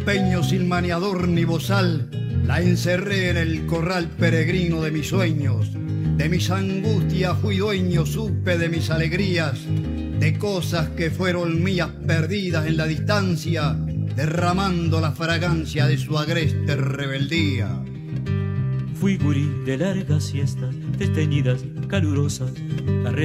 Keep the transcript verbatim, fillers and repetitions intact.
peño sin maniador ni bozal, la encerré en el corral peregrino de mis sueños. De mis angustias fui dueño, supe de mis alegrías, de cosas que fueron mías perdidas en la distancia, derramando la fragancia de su agreste rebeldía. Fui gurí de largas siestas, desteñidas, calurosas,